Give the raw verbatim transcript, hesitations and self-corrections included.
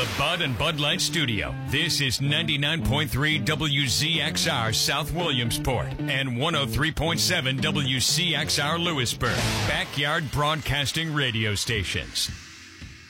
the Bud and Bud Light Studio. This is ninety-nine point three W Z X R South Williamsport and one oh three point seven W C X R Lewisburg. Backyard Broadcasting Radio Stations.